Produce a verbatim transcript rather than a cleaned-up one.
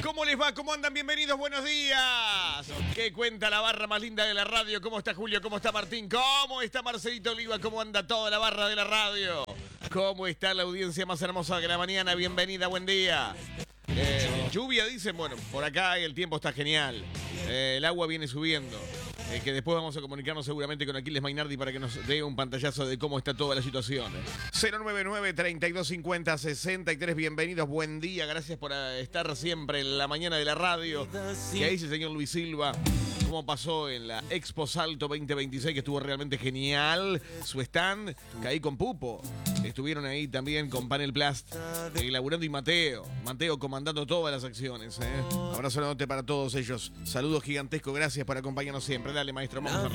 ¿Cómo les va? ¿Cómo andan? Bienvenidos, buenos días. ¿Qué cuenta la barra más linda de la radio? ¿Cómo está Julio? ¿Cómo está Martín? ¿Cómo está Marcelito Oliva? ¿Cómo anda toda la barra de la radio? ¿Cómo está la audiencia más hermosa de la mañana? Bienvenida, buen día. Eh, lluvia, dicen, bueno, por acá el tiempo está genial. Eh, el agua viene subiendo. Eh, que después vamos a comunicarnos seguramente con Aquiles Mainardi para que nos dé un pantallazo de cómo está toda la situación. cero nueve nueve, treinta y dos cincuenta, sesenta y tres. Bienvenidos, buen día. Gracias por estar siempre en la mañana de la radio. ¿Qué dice el señor Luis Silva? ¿Cómo pasó en la Expo Salto veinte veintiséis? Que estuvo realmente genial. Su stand, caí con Pupo. Estuvieron ahí también con Panel Plast, eh, laburando y Mateo. Mateo comandando todas las acciones. Eh. Abrazo enorme para todos ellos. Saludos gigantescos. Gracias por acompañarnos siempre. Dale, maestro, vamos